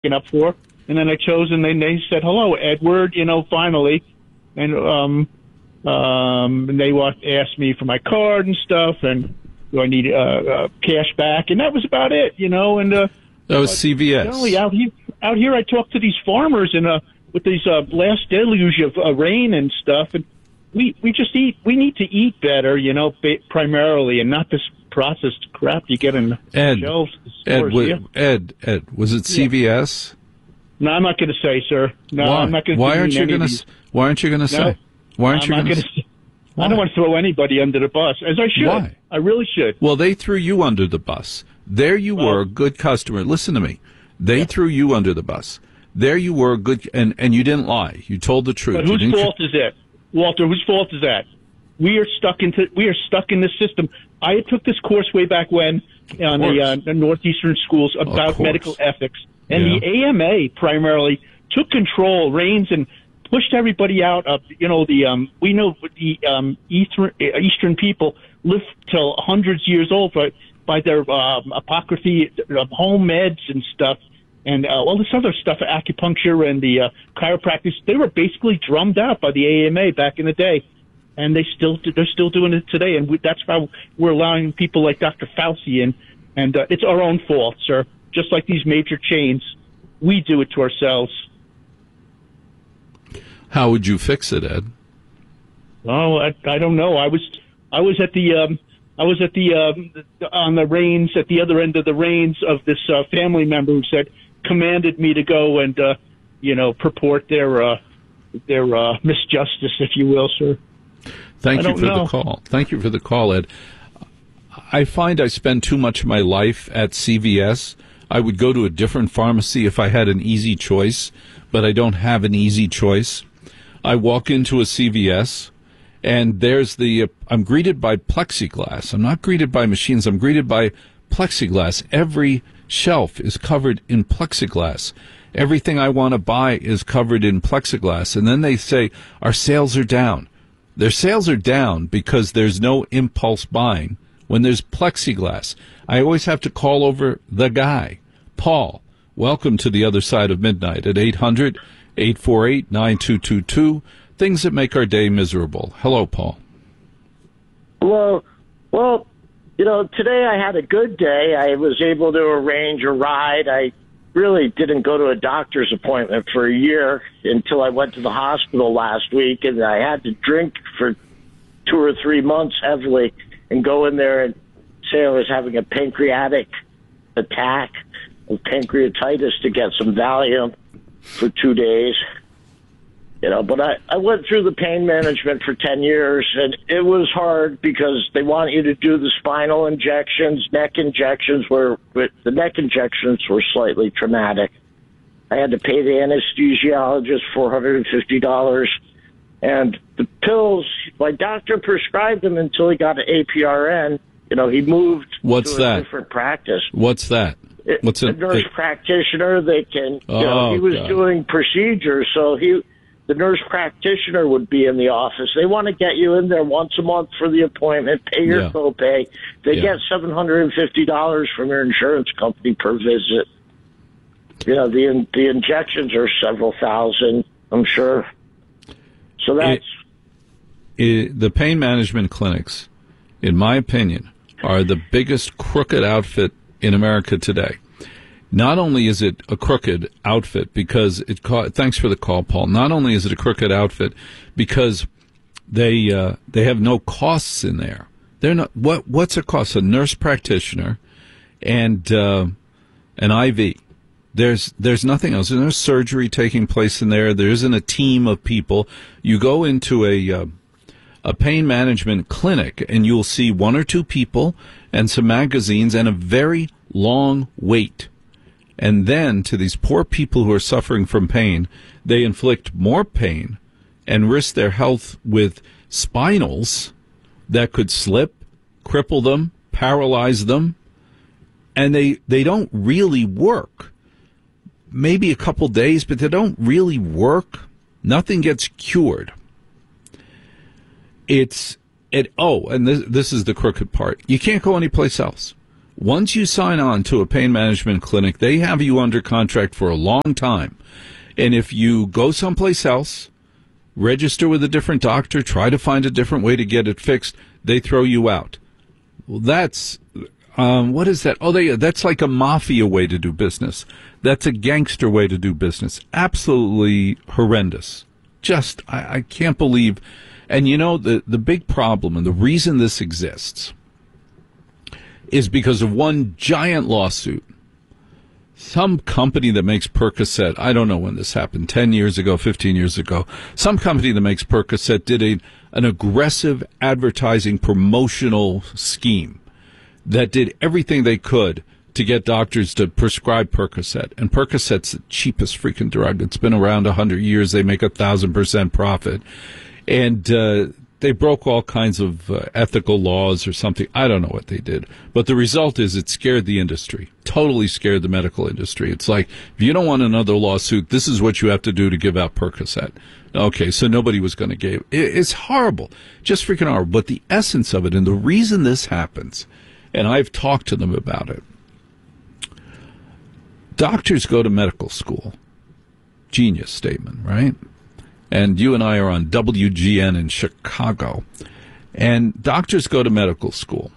up for. And then I chose, and then they said, "Hello, Edward," finally. And and they asked me for my card and stuff, and do I need cash back? And that was about it, And that was CVS. Out here, I talk to these farmers, and with these last deluge of rain and stuff, and we just eat. We need to eat better, primarily, and not this processed crap you get in the shelves. Ed, was it CVS? No, I'm not going to say, sir. No, Why? I'm not going to. Why aren't you going to? Why aren't you going to say? Why aren't you going to? I don't want to throw anybody under the bus, as I should. Why? I really should. Well, they threw you under the bus. There you were, a good customer. Listen to me. They threw you under the bus. There you were, good, and you didn't lie. You told the truth. But whose fault is it, Walter? Whose fault is that? We are stuck in this system. I took this course way back when on the northeastern schools about medical ethics, and the AMA primarily took control, reins, and pushed everybody out of. We know the Eastern people live till hundreds of years old by their apocryphy, home meds and stuff. And all this other stuff, acupuncture and the chiropractic, they were basically drummed out by the AMA back in the day, and they're still doing it today. And that's how we're allowing people like Dr. Fauci in, and it's our own fault, sir. Just like these major chains, we do it to ourselves. How would you fix it, Ed? Oh, I don't know. I was at the on the reins at the other end of the reins of this family member who said. Commanded me to go and, purport their misjustice, if you will, sir. Thank you for the call. Thank you for the call, Ed. I find I spend too much of my life at CVS. I would go to a different pharmacy if I had an easy choice, but I don't have an easy choice. I walk into a CVS, and I'm greeted by plexiglass. I'm not greeted by machines. I'm greeted by plexiglass. Every shelf is covered in plexiglass. Everything I want to buy is covered in plexiglass. And then they say, our sales are down. Their sales are down because there's no impulse buying when there's plexiglass. I always have to call over the guy. Paul, welcome to the other side of midnight at 800-848-9222. Things that make our day miserable. Hello, Paul. Hello. Well, today I had a good day. I was able to arrange a ride. I really didn't go to a doctor's appointment for a year until I went to the hospital last week, and I had to drink for 2 or 3 months heavily and go in there and say I was having a pancreatic attack of pancreatitis to get some Valium for 2 days. But I went through the pain management for 10 years, and it was hard because they want you to do the spinal injections, neck injections, the neck injections were slightly traumatic. I had to pay the anesthesiologist $450, and the pills, my doctor prescribed them until he got an APRN. He moved to a different practice. What's that? What's a nurse practitioner? They can, he was doing procedures, so the nurse practitioner would be in the office. They want to get you in there once a month for the appointment, pay your copay. They get $750 from your insurance company per visit. The injections are several thousand, I'm sure. So that's... the pain management clinics, in my opinion, are the biggest crooked outfit in America today. Not only is it a crooked outfit because thanks for the call, Paul. Not only is it a crooked outfit because they have no costs in there. They're not. What's it cost? A nurse practitioner and an IV. There's nothing else. There's no surgery taking place in there. There isn't a team of people. You go into a pain management clinic and you'll see 1 or 2 people and some magazines and a very long wait. And then to these poor people who are suffering from pain, they inflict more pain and risk their health with spinals that could slip, cripple them, paralyze them. And they don't really work. Maybe a couple days, but they don't really work. Nothing gets cured. And this is the crooked part. You can't go anyplace else. Once you sign on to a pain management clinic, they have you under contract for a long time. And if you go someplace else, register with a different doctor, try to find a different way to get it fixed, they throw you out. Well, that's, what is that? Oh, that's like a mafia way to do business. That's a gangster way to do business. Absolutely horrendous. Just, I can't believe. And you know, the big problem and the reason this exists is because of one giant lawsuit. Some company that makes Percocet, I don't know when this happened, 10 years ago, 15 years ago, some company that makes Percocet did an aggressive advertising promotional scheme that did everything they could to get doctors to prescribe Percocet. And Percocet's the cheapest freaking drug. It's been around 100 years. They make 1,000% profit. And they broke all kinds of ethical laws or something. I don't know what they did. But the result is it scared the industry, totally scared the medical industry. It's like, if you don't want another lawsuit, this is what you have to do to give out Percocet. Okay, so nobody was going to give. It's horrible, just freaking horrible. But the essence of it, and the reason this happens, and I've talked to them about it, doctors go to medical school. Genius statement, right? And you and I are on WGN in Chicago. And doctors go to medical school.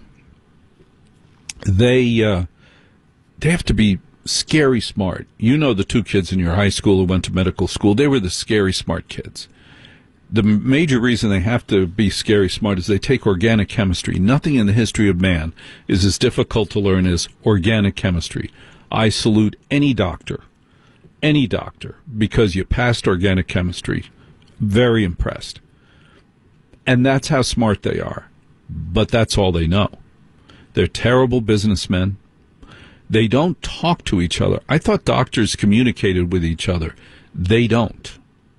They have to be scary smart. You know the two kids in your high school who went to medical school. They were the scary smart kids. The major reason they have to be scary smart is they take organic chemistry. Nothing in the history of man is as difficult to learn as organic chemistry. I salute any doctor, because you passed organic chemistry. Very impressed. And that's how smart they are. But that's all they know. They're terrible businessmen. They don't talk to each other. I thought doctors communicated with each other. They don't.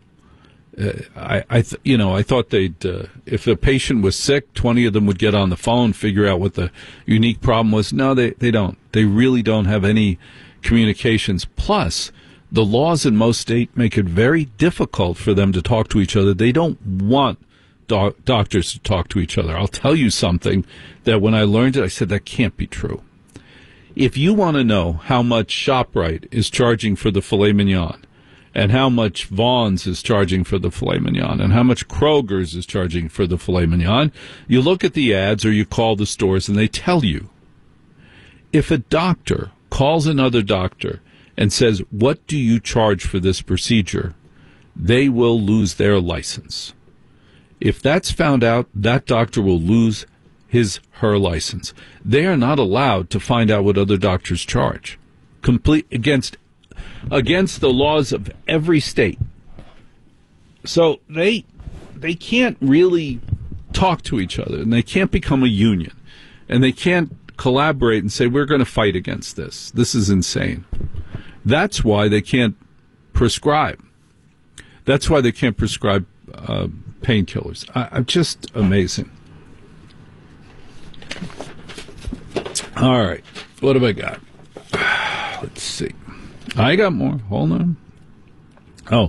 I thought they'd, if a patient was sick, 20 of them would get on the phone, figure out what the unique problem was. No, they don't. They really don't have any communications. Plus, the laws in most states make it very difficult for them to talk to each other. They don't want doctors to talk to each other. I'll tell you something that when I learned it, I said that can't be true. If you want to know how much ShopRite is charging for the filet mignon, and how much Vaughn's is charging for the filet mignon, and how much Kroger's is charging for the filet mignon, you look at the ads or you call the stores and they tell you. If a doctor calls another doctor and says, what do you charge for this procedure, they will lose their license. If that's found out, that doctor will lose her license. They are not allowed to find out what other doctors charge. Complete against the laws of every state. So they can't really talk to each other, and they can't become a union, and they can't collaborate and say, we're going to fight against this. This is insane. That's why they can't prescribe. That's why they can't prescribe painkillers. I'm just amazing. All right. What have I got? Let's see. I got more. Hold on. Oh.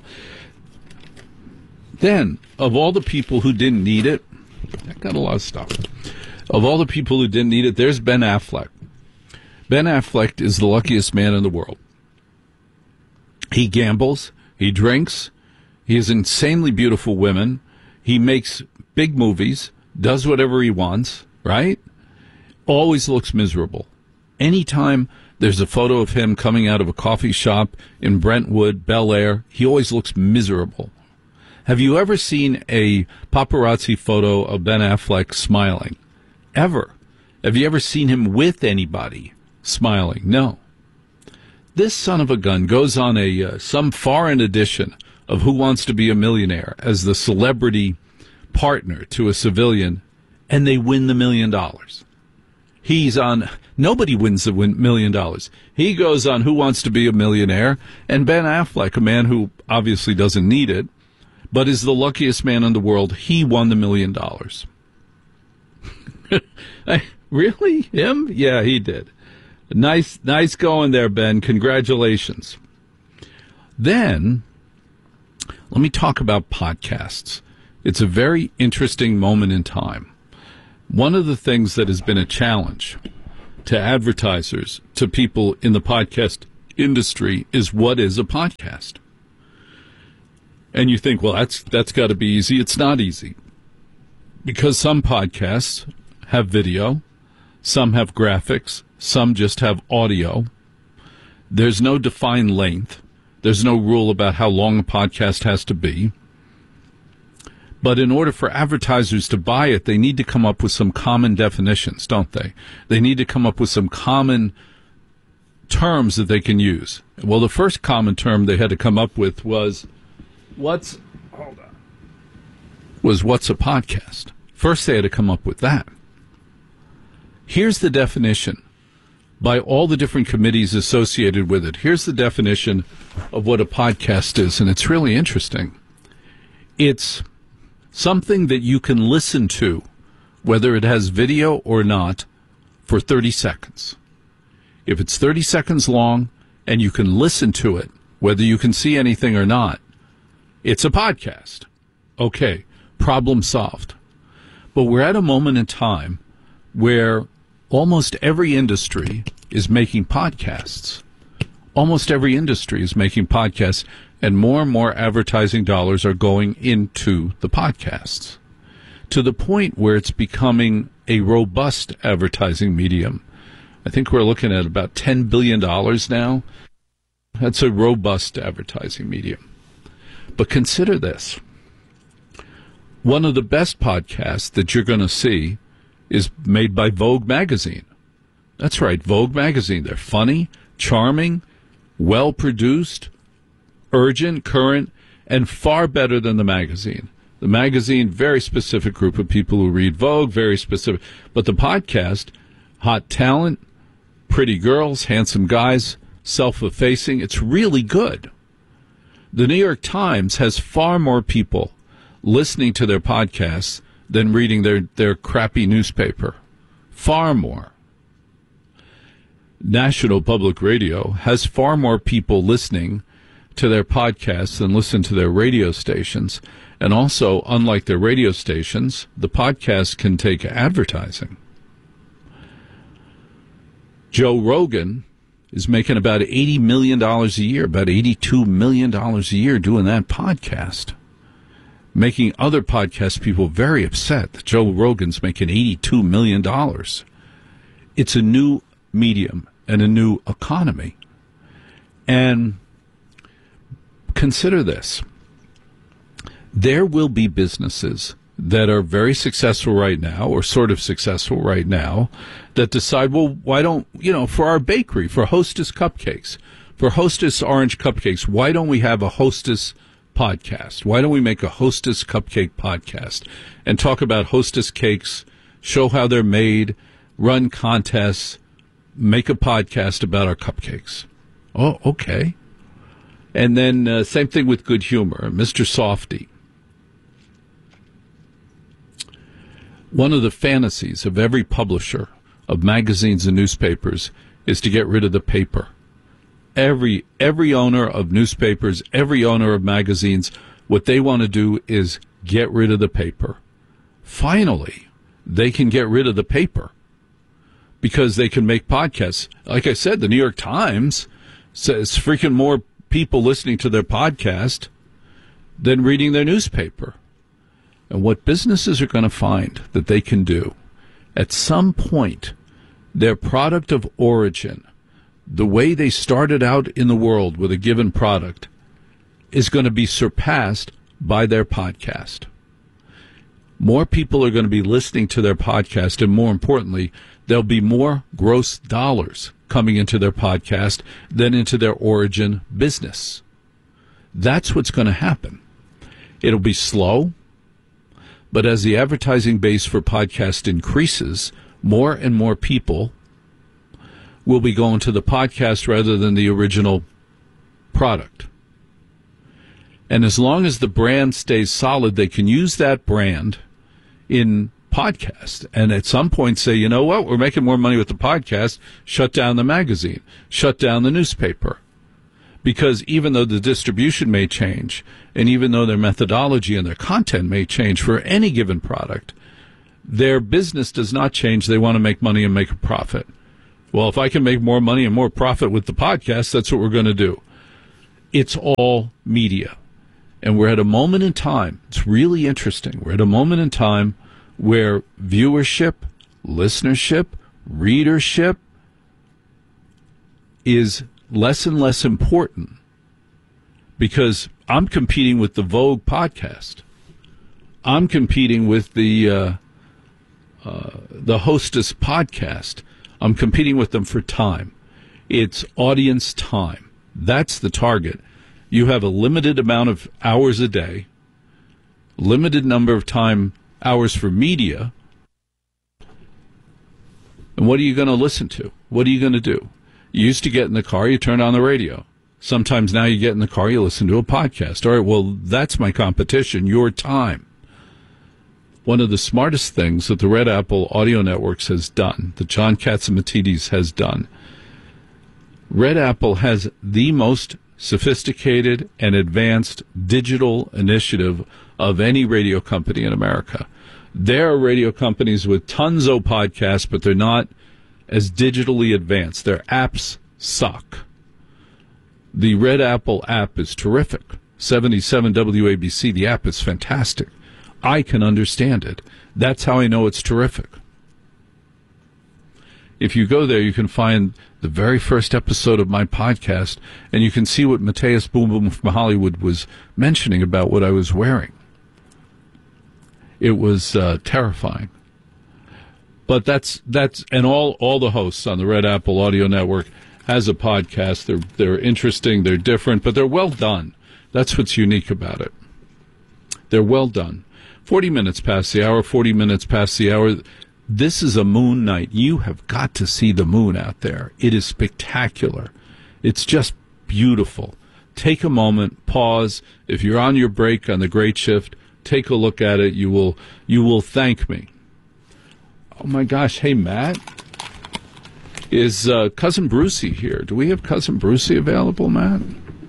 Then, of all the people who didn't need it, I got a lot of stuff. Of all the people who didn't need it, there's Ben Affleck. Ben Affleck is the luckiest man in the world. He gambles. He drinks. He has insanely beautiful women. He makes big movies, does whatever he wants, right? Always looks miserable. Anytime there's a photo of him coming out of a coffee shop in Brentwood, Bel Air, he always looks miserable. Have you ever seen a paparazzi photo of Ben Affleck smiling? Ever? Have you ever seen him with anybody smiling? No. This son of a gun goes on some foreign edition of Who Wants to Be a Millionaire as the celebrity partner to a civilian, and they win the $1 million. He's on, nobody wins the $1 million. He goes on Who Wants to Be a Millionaire, and Ben Affleck, a man who obviously doesn't need it, but is the luckiest man in the world, he won the $1 million. Really? Him? Yeah, he did. Nice going there, Ben. Congratulations. Then, let me talk about podcasts. It's a very interesting moment in time. One of the things that has been a challenge to advertisers, to people in the podcast industry, is what is a podcast. And you think, well, that's got to be easy. It's not easy. Because some podcasts have video, some have graphics, some just have audio. There's no defined length. There's no rule about how long a podcast has to be. But in order for advertisers to buy it, they need to come up with some common definitions, don't they? They need to come up with some common terms that they can use. Well, the first common term they had to come up with was what's a podcast? First, they had to come up with that. Here's the definition by all the different committees associated with it. Here's the definition of what a podcast is, and it's really interesting. It's something that you can listen to, whether it has video or not, for 30 seconds. If it's 30 seconds long and you can listen to it, whether you can see anything or not, it's a podcast. Okay, problem solved. But we're at a moment in time where almost every industry is making podcasts. Almost every industry is making podcasts, and more advertising dollars are going into the podcasts, to the point where it's becoming a robust advertising medium. I think we're looking at about $10 billion now. That's a robust advertising medium. But consider this. One of the best podcasts that you're going to see is made by Vogue magazine. That's right, Vogue magazine. They're funny, charming, well-produced, urgent, current, and far better than the magazine. The magazine, very specific group of people who read Vogue, very specific. But the podcast, hot talent, pretty girls, handsome guys, self-effacing. It's really good. The New York Times has far more people listening to their podcasts than reading their crappy newspaper. Far more. National Public Radio has far more people listening to their podcasts than listen to their radio stations. And also, unlike their radio stations, the podcast can take advertising. Joe Rogan is making about $80 million a year, about $82 million a year doing that podcast. Making other podcast people very upset that Joe Rogan's making $82 million. It's a new medium and a new economy. And consider this. There will be businesses that are very successful right now, or sort of successful right now, that decide, well, why don't, for our bakery, for Hostess Cupcakes, for Hostess Orange Cupcakes, why don't we have a Hostess podcast? Why don't we make a Hostess Cupcake podcast and talk about Hostess cakes, show how they're made, run contests, make a podcast about our cupcakes? Oh, okay. And then same thing with Good Humor, Mr. Softy. One of the fantasies of every publisher of magazines and newspapers is to get rid of the paper. Every owner of newspapers, every owner of magazines, what they want to do is get rid of the paper. Finally, they can get rid of the paper because they can make podcasts. Like I said, the New York Times says freaking more people listening to their podcast than reading their newspaper. And what businesses are going to find that they can do, at some point, their product of origin, the way they started out in the world with a given product, is going to be surpassed by their podcast. More people are going to be listening to their podcast, and more importantly, there'll be more gross dollars coming into their podcast than into their origin business. That's what's going to happen. It'll be slow, but as the advertising base for podcast increases, more and more people will be going to the podcast rather than the original product. And as long as the brand stays solid, they can use that brand in podcast. And at some point say, you know what, we're making more money with the podcast, shut down the magazine, shut down the newspaper. Because even though the distribution may change, and even though their methodology and their content may change for any given product, their business does not change. They want to make money and make a profit. Well, if I can make more money and more profit with the podcast, that's what we're going to do. It's all media. And we're at a moment in time, it's really interesting, we're at a moment in time where viewership, listenership, readership is less and less important because I'm competing with the Vogue podcast. I'm competing with the Hostess podcast. I'm competing with them for time. It's audience time. That's the target. You have a limited amount of hours a day, limited number of hours for media. And what are you going to listen to? What are you going to do? You used to get in the car, you turn on the radio. Sometimes now you get in the car, you listen to a podcast. All right, well, that's my competition, your time. One of the smartest things that the Red Apple Audio Networks has done, that John Catsimatidis has done, Red Apple has the most sophisticated and advanced digital initiative of any radio company in America. There are radio companies with tons of podcasts, but they're not as digitally advanced. Their apps suck. The Red Apple app is terrific. 77 WABC, the app is fantastic. I can understand it. That's how I know it's terrific. If you go there, you can find the very first episode of my podcast, and you can see what Mateus Boom Boom from Hollywood was mentioning about what I was wearing. It was terrifying. But that's and all the hosts on the Red Apple Audio Network has a podcast. They're interesting, they're different, but they're well done. That's what's unique about it. They're well done. 40 minutes past the hour, 40 minutes past the hour. This is a moon night. You have got to see the moon out there. It is spectacular. It's just beautiful. Take a moment, pause. If you're on your break on the Great Shift, take a look at it. You will thank me. Oh my gosh, hey Matt. Is Cousin Brucey here? Do we have Cousin Brucey available, Matt?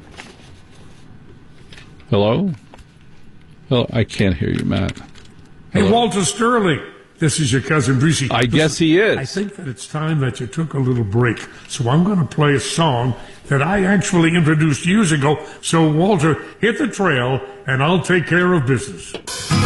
Hello? Oh, I can't hear you, Matt. Hello? Hey, Walter Sterling. This is your Cousin Brucey. I guess he is. I think that it's time that you took a little break. So I'm going to play a song that I actually introduced years ago. So, Walter, hit the trail, and I'll take care of business.